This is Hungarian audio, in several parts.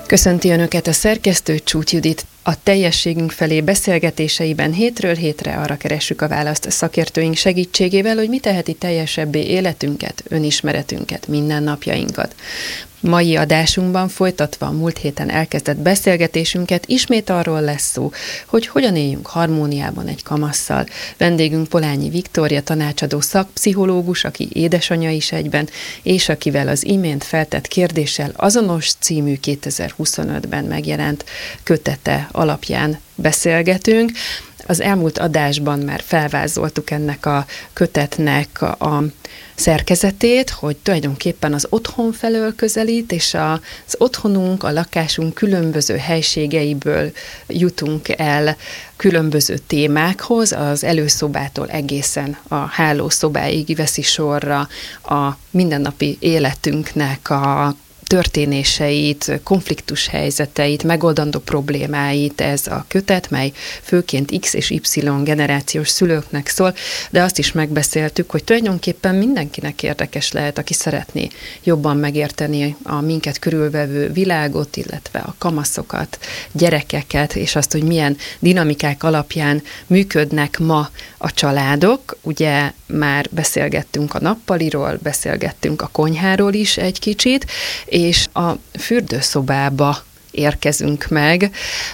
Köszönti Önöket a szerkesztő, Csúcs Judit. A teljességünk felé beszélgetéseiben hétről hétre arra keressük a választ szakértőink segítségével, hogy mi teheti teljesebbé életünket, önismeretünket, mindennapjainkat. Mai adásunkban folytatva a múlt héten elkezdett beszélgetésünket ismét arról lesz szó, hogy hogyan éljünk harmóniában egy kamasszal. Vendégünk Polányi Viktória, tanácsadó szakpszichológus, aki édesanyja is egyben, és akivel az imént feltett kérdéssel azonos című 2025-ben megjelent kötete alapján beszélgetünk. Az elmúlt adásban már felvázoltuk ennek a kötetnek a szerkezetét, hogy tulajdonképpen az otthon felől közelít, és az otthonunk, a lakásunk különböző helységeiből jutunk el különböző témákhoz, az előszobától egészen a hálószobáig veszi sorra a mindennapi életünknek a történéseit, konfliktus helyzeteit, megoldandó problémáit ez a kötet, mely főként X és Y generációs szülőknek szól, de azt is megbeszéltük, hogy tulajdonképpen mindenkinek érdekes lehet, aki szeretné jobban megérteni a minket körülvevő világot, illetve a kamaszokat, gyerekeket, és azt, hogy milyen dinamikák alapján működnek ma a családok. Ugye már beszélgettünk a nappaliról, beszélgettünk a konyháról is egy kicsit, és a fürdőszobába érkezünk meg.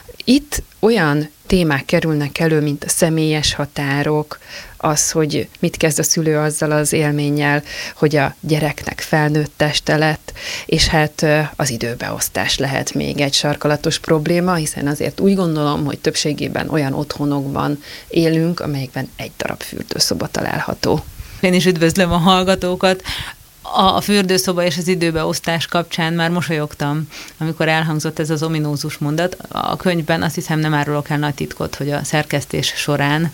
Itt olyan témák kerülnek elő, mint a személyes határok, az, hogy mit kezd a szülő azzal az élménnyel, hogy a gyereknek felnőtt teste lett, és hát az időbeosztás lehet még egy sarkalatos probléma, hiszen azért úgy gondolom, hogy többségében olyan otthonokban élünk, amelyekben egy darab fürdőszoba található. Én is üdvözlöm a hallgatókat. A fürdőszoba és az időbeosztás kapcsán már mosolyogtam, amikor elhangzott ez az ominózus mondat. A könyvben azt hiszem nem árulok el nagy titkot, hogy a szerkesztés során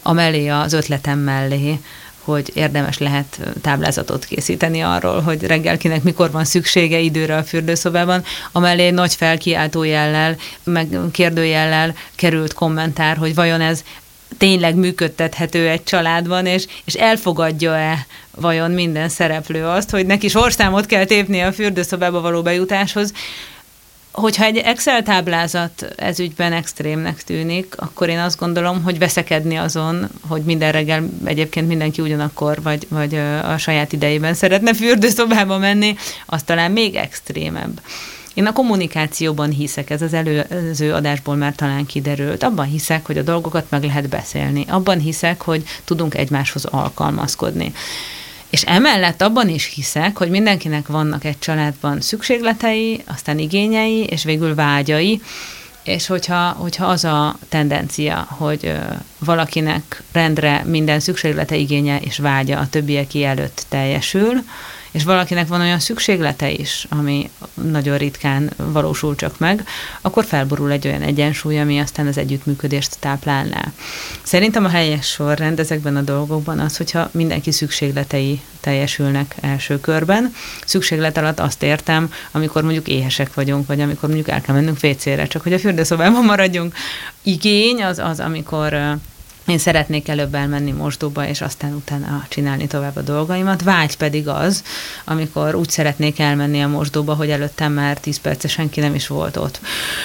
az ötletem mellé, hogy érdemes lehet táblázatot készíteni arról, hogy reggel kinek mikor van szüksége időre a fürdőszobában, amellé nagy felkiáltójellel, meg kérdőjellel került kommentár, hogy vajon ez tényleg működtethető egy családban, és elfogadja-e vajon minden szereplő azt, hogy neki sorszámot kell tépni a fürdőszobába való bejutáshoz. Hogyha egy Excel táblázat ez ügyben extrémnek tűnik, akkor én azt gondolom, hogy veszekedni azon, hogy minden reggel egyébként mindenki ugyanakkor, vagy a saját idejében szeretne fürdőszobába menni, az talán még extrémebb. Én a kommunikációban hiszek, ez az előző adásból már talán kiderült. Abban hiszek, hogy a dolgokat meg lehet beszélni. Abban hiszek, hogy tudunk egymáshoz alkalmazkodni. És emellett abban is hiszek, hogy mindenkinek vannak egy családban szükségletei, aztán igényei, és végül vágyai, és hogyha az a tendencia, hogy valakinek rendre minden szükséglete, igénye és vágya a többieké előtt teljesül, és valakinek van olyan szükséglete is, ami nagyon ritkán valósul csak meg, akkor felborul egy olyan egyensúly, ami aztán az együttműködést táplálná. Szerintem a helyes sorrend ezekben a dolgokban az, hogyha mindenki szükségletei teljesülnek első körben. Szükséglet alatt azt értem, amikor mondjuk éhesek vagyunk, vagy amikor mondjuk el kell mennünk WC-re, csak hogy a fürdőszobában maradjunk. Igény az, amikor én szeretnék előbb elmenni mosdóba, és aztán utána csinálni tovább a dolgaimat. Vágy pedig az, amikor úgy szeretnék elmenni a mosdóba, hogy előttem már 10 percesen senki nem is volt ott.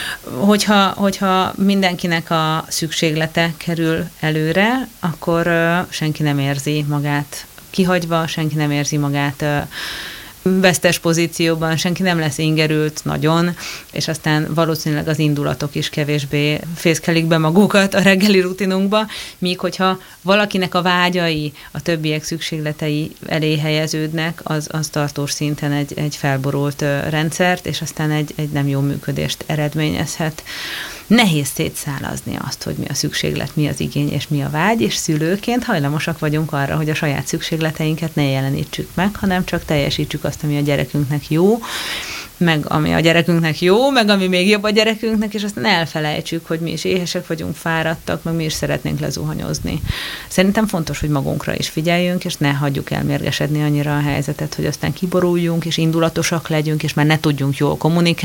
Hogyha mindenkinek a szükséglete kerül előre, akkor senki nem érzi magát kihagyva, senki nem érzi magát vesztes pozícióban, senki nem lesz ingerült nagyon, és aztán valószínűleg az indulatok is kevésbé fészkelik be magukat a reggeli rutinunkba, míg hogyha valakinek a vágyai, a többiek szükségletei elé helyeződnek, az tartós szinten egy felborult rendszert, és aztán egy nem jó működést eredményezhet. Nehéz szétszálazni azt, hogy mi a szükséglet, mi az igény és mi a vágy, és szülőként hajlamosak vagyunk arra, hogy a saját szükségleteinket ne jelenítsük meg, hanem csak teljesítsük azt, ami a gyerekünknek jó, meg ami a gyerekünknek jó, meg ami még jobb a gyerekünknek, és aztán elfelejtsük, hogy mi is éhesek vagyunk, fáradtak, meg mi is szeretnénk lezuhanyozni. Szerintem fontos, hogy magunkra is figyeljünk, és ne hagyjuk elmérgesedni annyira a helyzetet, hogy aztán kiboruljunk, és indulatosak legyünk, és már ne tudjunk jól kommunikálni,